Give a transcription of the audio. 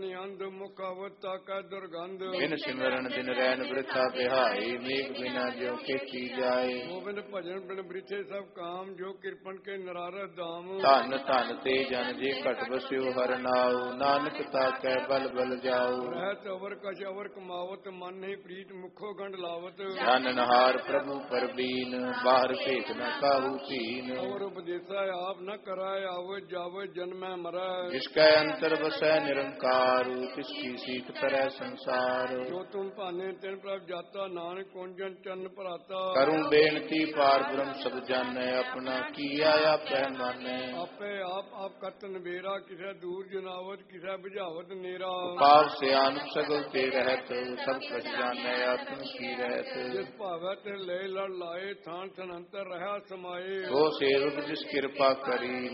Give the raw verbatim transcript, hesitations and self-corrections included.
ਨਿਅੰਦ ਮੁਖਾਵਤਾ ਕਾ ਦੁਰਗੰਧ ਬਿਨ ਸਿਮਰਨ ਦਿਨ ਰੈਨ ਬ੍ਰਿਥਾ ਬਿਹਾਈ ਮੇਘ ਬਿਨਾ ਜਿਉ ਖੇਤੀ ਜਾਏ ਗੋਬਿੰਦ ਭਜਨ ਬਿਨ ਬ੍ਰਿਥੇ ਸਭ ਕਾਮ ਜੋ ਕਿਰਪਨ ਕੇ ਨਰਾਰਦ ਦਾਮ ਧਨ ਧਨ ਤੇ ਜਨ ਜੇ ਘਟ ਬਸਿਓ ਹਰ ਨਾਉ ਨਾਨਕ ਤਾ ਕੈ ਬਲ ਬਲ ਜਾਉ ਰਹਿਤ ਅਵਰ ਕਛ ਅਵਰ ਕਮਾਵਤ ਮਨ ਨਹੀਂ ਪ੍ਰੀਤ ਮੁਖੋ ਗੰਢ ਲਾਵਤ ਜਨ ਨਹਾਰ ਪ੍ਰਭੂ ਪਰਬੀਨ ਬਾਹਰ ਭੇਖ ਨ ਕਾਹੂ ਧੀਨ ਔਰ ਉਪਦੇਸਾ ਆਪ ਨ ਕਰਾਇ ਆਵ ਜਾਵ ਜਨਮੈ ਮਰੈ ਜਿਸ ਕੈ ਅੰਤਰ ਵਸੈ ਨਿਰੰਕਾਰ ਤਿਸ ਕੀ ਸੀਤ ਕਰੈ ਸੰਸਾਰ ਜੋ ਤੁਮ ਭਾਨੇ ਤਿਨ ਪ੍ਰਭ ਜਾਤਾ ਨਾਨਕ ਕੁੰਜਨ ਚਰਨ ਭਰਾਤਾ ਕਰੂੰ ਬੇਨਤੀ ਪਾਰ ਬ੍ਰਹਮ ਸਭ ਜਾਣੈ ਆਪਣਾ ਕੀਆ ਆਪੈ ਮਾਨੈ ਆਪੇ ਆਪ ਆਪ ਕਰਤ ਨਬੇਰਾ ਕਿਸੈ ਦੂਰ ਜਨਾਵਤ ਕਿਸੈ ਬੁਝਾਵਤ ਨੇਰਾ ਪਾਪ ਸਿਆਨ ਸਗਲ ਤੇ ਰਹਿਤ ਸਭ ਕੁਛ ਜਾਣੈ ਆਪਨ ਕੀ ਰਹਿਤ ਜਿਸ ਭਾਵੈ ਤੇ ਲੈ ਲੜ ਲਾਏ ਥਾਨ ਥਨੰਤਰ ਰਹਾ ਸਮਾਏ ਉਹ ਸੇਵਕ ਜਿਸ ਕਿਰਪਾ ਕਰੀ